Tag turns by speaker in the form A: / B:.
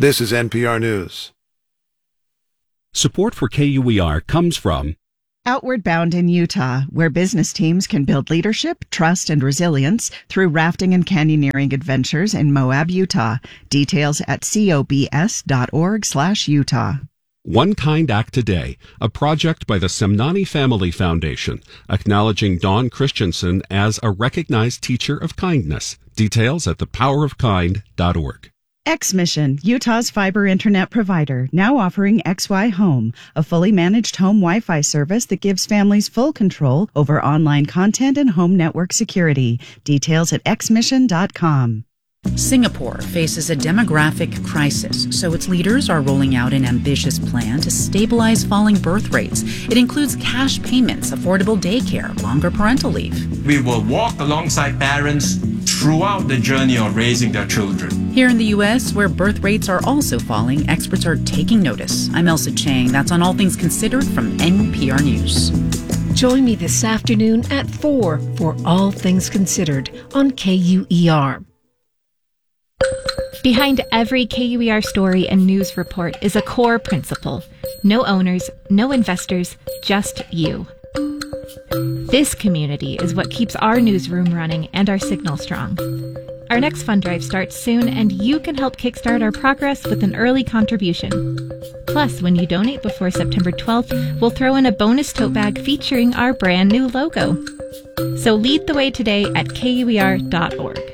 A: This is NPR News.
B: Support for KUER comes from
C: Outward Bound in Utah, where business teams can build leadership, trust, and resilience through rafting and canyoneering adventures in Moab, Utah. Details at cobs.org/Utah.
B: One Kind Act a Day, a project by the Semnani Family Foundation, acknowledging Dawn Christensen as a recognized teacher of kindness. Details at thepowerofkind.org.
C: X-Mission, Utah's fiber internet provider, now offering XY Home, a fully managed home Wi-Fi service that gives families full control over online content and home network security. Details at xmission.com.
D: Singapore faces a demographic crisis, so its leaders are rolling out an ambitious plan to stabilize falling birth rates. It includes cash payments, affordable daycare, longer parental leave.
E: We will walk alongside parents throughout the journey of raising their children.
D: Here in the U.S., where birth rates are also falling, experts are taking notice. I'm Elsa Chang. That's on All Things Considered from NPR News.
F: Join me this afternoon at 4 for All Things Considered on KUER.
G: Behind every KUER story and news report is a core principle. No owners, no investors, just you. This community is what keeps our newsroom running and our signal strong. Our next fund drive starts soon, and you can help kickstart our progress with an early contribution. Plus, when you donate before September 12th, we'll throw in a bonus tote bag featuring our brand new logo. So lead the way today at KUER.org.